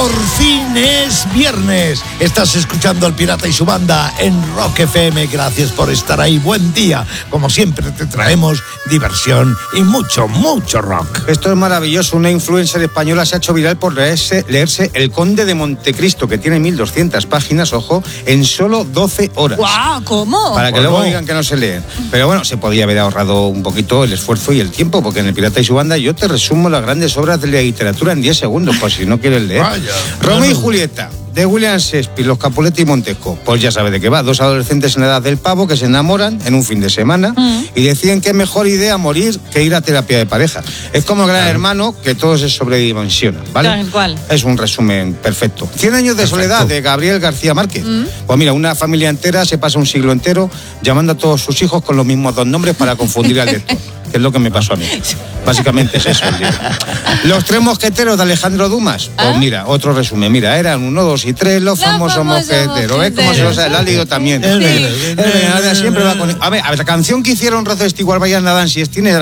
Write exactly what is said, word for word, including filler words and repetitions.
Por fin es viernes. Estás escuchando al Pirata y su banda en Rock F M. Gracias por estar ahí. Buen día. Como siempre te traemos diversión y mucho, mucho rock. Esto es maravilloso. Una influencer española se ha hecho viral por leerse, leerse El Conde de Montecristo, que tiene mil doscientas páginas, ojo, en solo doce horas. ¡Guau! ¿Cómo? Para que Bueno. luego digan que no se leen. Pero bueno, se podía haber ahorrado un poquito el esfuerzo y el tiempo, porque en El Pirata y su banda yo te resumo las grandes obras de la literatura en diez segundos, por si no quieres leer. Vaya. Romeo y Julieta, de William Shakespeare, Los Capuletti y Montesco. Pues ya sabe de qué va. Dos adolescentes en la edad del pavo que se enamoran en un fin de semana mm. y deciden que es mejor idea morir que ir a terapia de pareja. Es como Gran claro. Hermano, que todo se sobredimensiona, ¿vale? Tal cual. Es un resumen perfecto. Cien años de perfecto. Soledad, de Gabriel García Márquez. Mm. Pues mira, una familia entera se pasa un siglo entero llamando a todos sus hijos con los mismos dos nombres para confundir al lector. Que es lo que me pasó a mí. Básicamente es eso el libro. Los tres mosqueteros de Alejandro Dumas. Pues ¿ah? Mira, otro resumen. Mira, eran uno, dos y tres los la famosos mosqueteros. ¿Ves cómo se los ha leído también? Sí. Siempre va con... A ver, a ver, la canción que hicieron Rod Stewart, Brian Adams y Sting